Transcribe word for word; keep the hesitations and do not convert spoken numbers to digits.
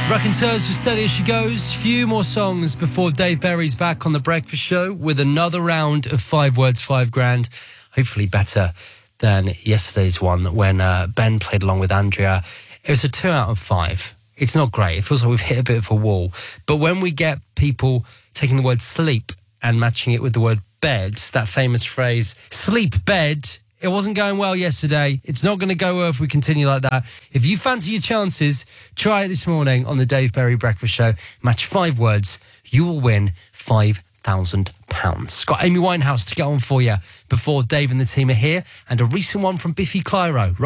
Raconteurs with Steady As She Goes. Few more songs before Dave Berry's back on The Breakfast Show with another round of five words, five grand. Hopefully better than yesterday's one when uh, Ben played along with Andrea. It was a two out of five. It's not great. It feels like we've hit a bit of a wall. But when we get people taking the word sleep and matching it with the word bed, that famous phrase, sleep bed, it wasn't going well yesterday. It's not going to go well if we continue like that. If you fancy your chances, try it this morning on the Dave Berry Breakfast Show. Match five words. You will win five thousand pounds. Got Amy Winehouse to get on for you before Dave and the team are here, and a recent one from Biffy Clyro.